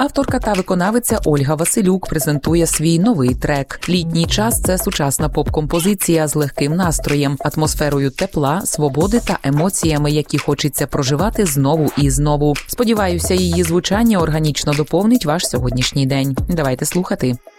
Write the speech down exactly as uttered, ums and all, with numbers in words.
Авторка та виконавиця Ольга Василюк презентує свій новий трек. «Літній час» – це сучасна поп-композиція з легким настроєм, атмосферою тепла, свободи та емоціями, які хочеться проживати знову і знову. Сподіваюся, її звучання органічно доповнить ваш сьогоднішній день. Давайте слухати.